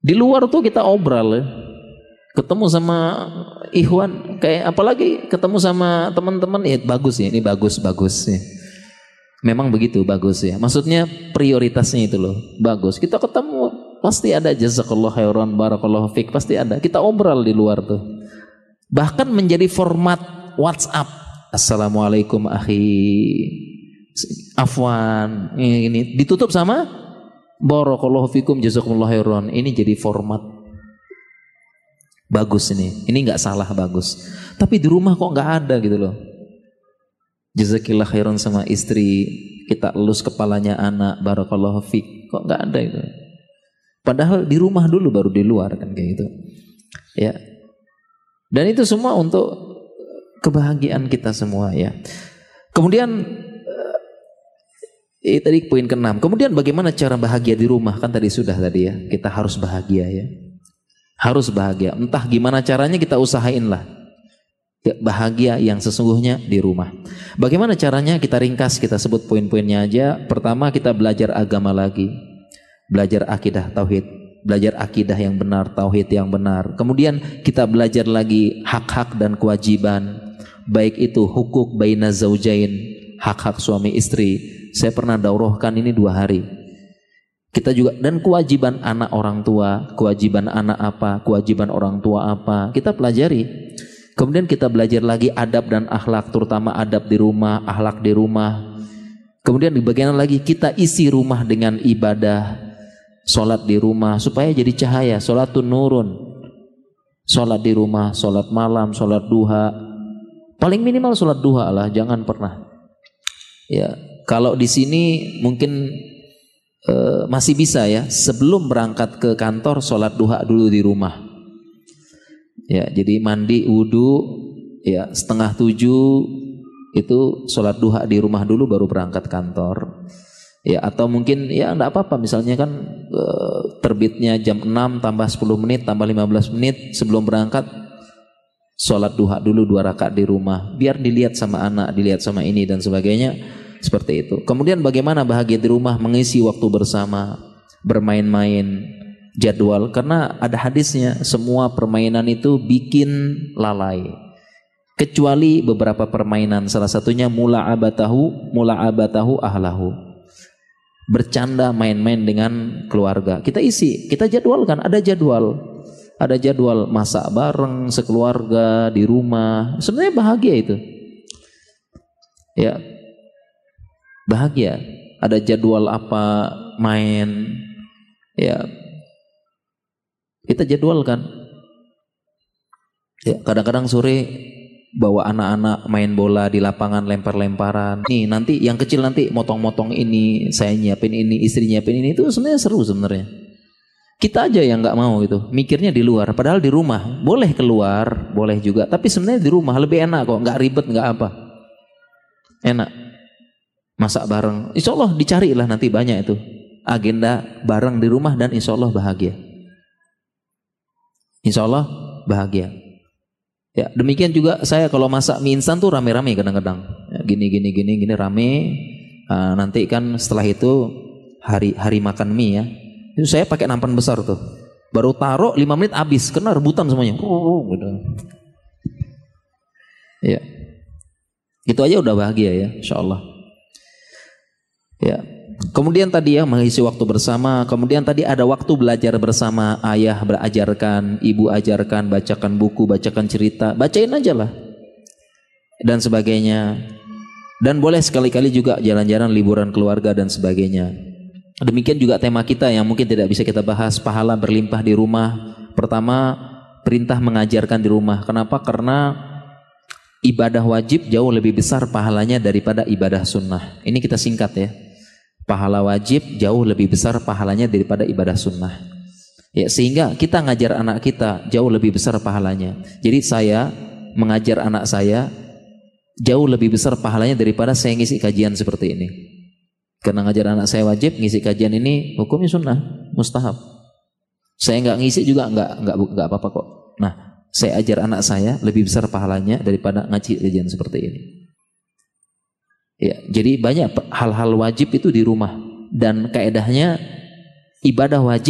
Di luar tuh kita obral ya. Ketemu sama ikhwan, kayak apalagi ketemu sama teman-teman ya bagus ya, ini bagus ya. Memang begitu bagus ya. Maksudnya prioritasnya itu loh, bagus. Kita ketemu pasti ada jazakallahu khairan, barakallahu fik, pasti ada. Kita obral di luar tuh. Bahkan menjadi format WhatsApp. Assalamualaikum akhi. Afwan. Ini ditutup sama barakallahu fikum jazakumullahu khairan. Ini jadi format bagus ini nggak salah, bagus. Tapi di rumah kok nggak ada gitu loh. Jazakillah khairan sama istri, kita elus kepalanya anak, barakallahu fik, kok nggak ada itu. Padahal di rumah dulu baru di luar kan kayak gitu. Ya. Dan itu semua untuk kebahagiaan kita semua ya. Kemudian tadi poin ke-6. Kemudian bagaimana cara bahagia di rumah? Kan tadi sudah tadi ya. Kita harus bahagia ya. Harus bahagia, entah gimana caranya kita usahain lah bahagia yang sesungguhnya di rumah. Bagaimana caranya? Kita ringkas, kita sebut poin-poinnya aja. Pertama, kita belajar agama lagi, belajar akidah tauhid, belajar akidah yang benar, tauhid yang benar. Kemudian kita belajar lagi hak-hak dan kewajiban, baik itu hukuk baina zaujain, hak-hak suami istri. Saya pernah daurahkan ini 2 hari. Kita juga, dan kewajiban anak orang tua, kewajiban anak apa, kewajiban orang tua apa, kita pelajari. Kemudian kita belajar lagi adab dan akhlak, terutama adab di rumah, akhlak di rumah. Kemudian di bagian lagi kita isi rumah dengan ibadah, sholat di rumah supaya jadi cahaya, sholatun nurun. Sholat di rumah, sholat malam, sholat duha. Paling minimal sholat duha lah, jangan pernah. Ya, kalau di sini mungkin masih bisa ya, sebelum berangkat ke kantor sholat duha dulu di rumah ya. Jadi mandi wudu ya, 6:30 itu sholat duha di rumah dulu baru berangkat kantor ya. Atau mungkin ya enggak apa-apa, misalnya kan terbitnya jam 6 tambah 10 menit tambah 15 menit sebelum berangkat, sholat duha dulu 2 rakaat di rumah, biar dilihat sama anak, dilihat sama ini dan sebagainya. Seperti itu. Kemudian bagaimana bahagia di rumah? Mengisi waktu bersama, bermain-main, jadwal. Karena ada hadisnya, semua permainan itu bikin lalai. Kecuali beberapa permainan. Salah satunya mula'abatahu ahlahu. Bercanda, main-main dengan keluarga. Kita isi, kita jadwalkan, ada jadwal. Ada jadwal masak bareng sekeluarga di rumah. Sebenarnya bahagia itu. Ya. Bahagia, ada jadwal apa, main ya, kita jadwalkan ya. Kadang-kadang sore bawa anak-anak main bola di lapangan, lempar-lemparan. Nih nanti yang kecil nanti motong-motong ini, saya nyiapin ini, istri nyiapin ini. Itu sebenarnya seru sebenarnya. Kita aja yang nggak mau itu, mikirnya di luar. Padahal di rumah boleh keluar, boleh juga. Tapi sebenarnya di rumah lebih enak kok, nggak ribet, nggak apa, enak. Masak bareng, insya Allah dicarilah nanti banyak itu agenda bareng di rumah dan insya Allah bahagia. Insya Allah bahagia. Ya demikian juga saya kalau masak mie instan tuh rame-rame kadang-kadang. Ya, gini rame. Nanti kan setelah itu hari makan mie ya. Itu saya pakai nampan besar tuh. Baru taruh 5 menit habis, karena rebutan semuanya. Gitu. Ya, itu aja udah bahagia ya, insya Allah. Ya, kemudian tadi ya mengisi waktu bersama, kemudian tadi ada waktu belajar bersama, ayah berajarkan, ibu ajarkan, bacakan buku, bacakan cerita, bacain aja lah dan sebagainya. Dan boleh sekali-kali juga jalan-jalan liburan keluarga dan sebagainya. Demikian juga tema kita yang mungkin tidak bisa kita bahas, pahala berlimpah di rumah. Pertama, perintah mengajarkan di rumah. Kenapa? Karena ibadah wajib jauh lebih besar pahalanya daripada ibadah sunnah. Ini kita singkat ya. Pahala wajib jauh lebih besar pahalanya daripada ibadah sunnah. Ya, sehingga kita ngajar anak kita jauh lebih besar pahalanya. Jadi saya mengajar anak saya jauh lebih besar pahalanya daripada saya ngisi kajian seperti ini. Karena ngajar anak saya wajib, ngisi kajian ini hukumnya sunnah, mustahab. Saya nggak ngisi juga nggak apa-apa kok. Nah, saya ajar anak saya lebih besar pahalanya daripada ngaji kajian seperti ini. Ya, jadi banyak hal-hal wajib itu di rumah, dan kaedahnya ibadah wajib